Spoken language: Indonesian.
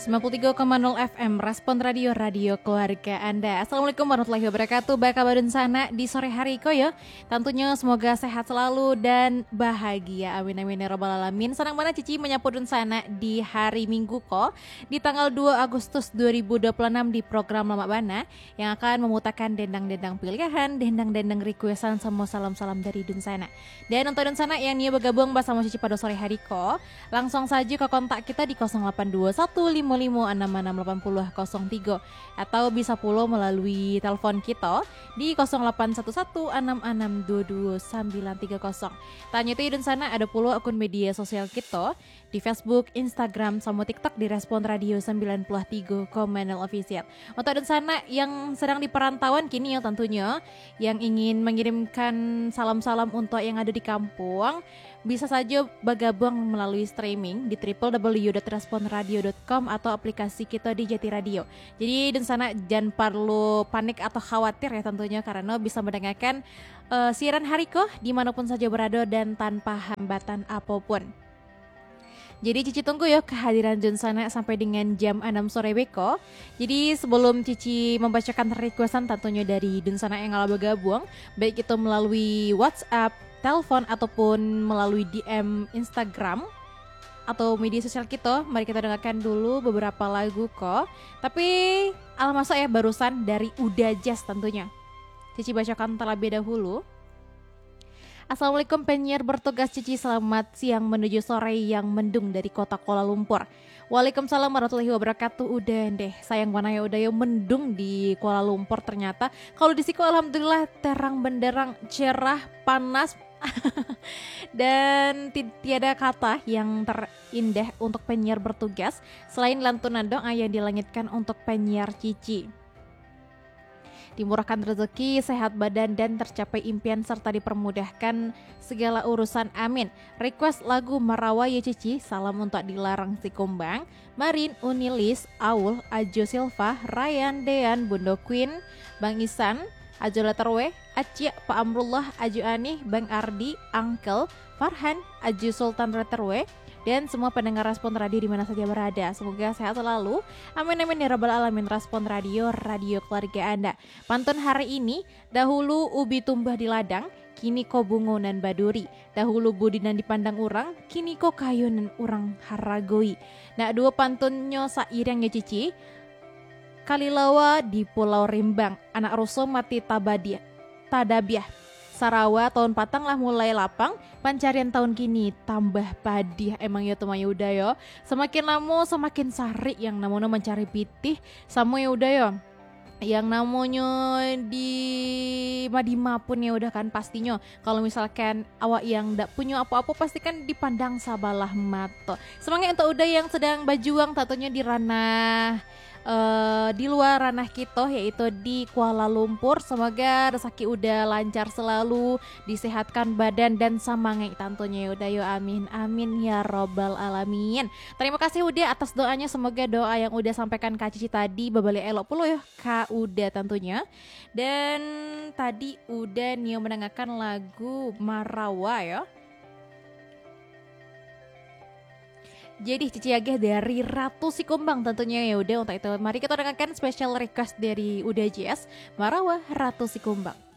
93,0 FM Respon Radio, radio keluarga Anda. Assalamualaikum warahmatullahi wabarakatuh. Bakabar sana di sore hari ko ya. Tentunya semoga sehat selalu dan bahagia. Amin amin ya rabbal alamin. Senang banget Cici menyapu sana di hari Minggu ko, di tanggal 2 Agustus 2026 di program Lama Bana yang akan memutakan dendang-dendang pilihan, dendang-dendang requestan sama salam-salam dari Dunsana. Dan untuk Dunsana yang nia bergabung bersama Cici pada sore hari ko, langsung saja ke kontak kita di 0821 55 atau bisa pula melalui telepon kita di 081166222930. Tanya itu dan sana ada pula akun media sosial kita di Facebook, Instagram, sama TikTok di Respon Radio 93,0 Official. Untuk dan sana yang sedang di perantauan kini ya tentunya yang ingin mengirimkan salam-salam untuk yang ada di kampung, bisa saja bergabung melalui streaming di www.responradio.com atau aplikasi kita di Jati Radio. Jadi dan sana jangan perlu panik atau khawatir ya tentunya karena bisa mendengarkan siaran hariko dimanapun saja berada dan tanpa hambatan apapun. Jadi Cici tunggu ya kehadiran Dunsana sampai dengan jam 6 sore beko. Jadi sebelum Cici membacakan requestan tentunya dari Dunsana yang ala bergabung, baik itu melalui WhatsApp, telepon ataupun melalui DM Instagram atau media sosial kita, mari kita dengarkan dulu beberapa lagu kok. Tapi masuk ya barusan dari Uda Jazz tentunya. Cici bacakan terlebih dahulu. Assalamualaikum penyiar bertugas Cici, selamat siang menuju sore yang mendung dari kota Kuala Lumpur. Waalaikumsalam warahmatullahi wabarakatuh. Udah deh, sayang mana ya udah ya mendung di Kuala Lumpur ternyata. Kalau di siku alhamdulillah terang benderang, cerah, panas. Dan tiada kata yang terindah untuk penyiar bertugas selain lantunan doa yang dilangitkan untuk penyiar Cici. Dimurahkan rezeki, sehat badan dan tercapai impian serta dipermudahkan segala urusan, amin. Request lagu Marawa ya Cici, salam untuk Dilarang si Kumbang, Marin, Unilis, Aul, Ajo Silva, Ryan, Dean, Bundo Queen, Bang Isan, Ajo Laterwe, Acia, Pak Amrullah, Ajo Ani, Bang Ardi, Uncle, Farhan, Ajo Sultan Laterwe, dan semua pendengar Respon Radio di mana saja berada. Semoga sehat selalu. Amin amin ya rabbal alamin. Respon Radio, radio keluarga Anda. Pantun hari ini, dahulu ubi tumbah di ladang, kini ko bungunan baduri. Dahulu budinan dipandang orang, kini ko kayunan orang haragoi. Nah, dua pantunnya sairing ya Cici. Kalilawa di Pulau Rimbang, anak ruso mati tadabiah. Sarawa tahun patang lah mulai lapang, pencarian tahun kini tambah padih. Emang ya teman udah yo, semakin lama semakin sari yang namanya mencari pitih sama ya udah yo. Yang namanya di Madima pun ya udah kan pastinya. Kalau misalkan awak yang ndak punya apa-apa pasti kan dipandang sabalah mata. Semangat untuk udah yang sedang berjuang tentunya di ranah di luar ranah kita yaitu di Kuala Lumpur. Semoga rezeki udah lancar selalu, disehatkan badan dan semangat tentunya udah yo, amin amin ya robbal alamin. Terima kasih udah atas doanya, semoga doa yang udah sampaikan Kak Cici tadi berbalik elok puluh ya Kak udah tentunya. Dan tadi udah nih mendengarkan lagu Marawa ya. Jadi Cici Agih dari Ratu Si Kumbang tentunya ya udah. Untuk itu mari kita dengarkan special request dari Uda Jazz, Marawa Ratu Si Kumbang.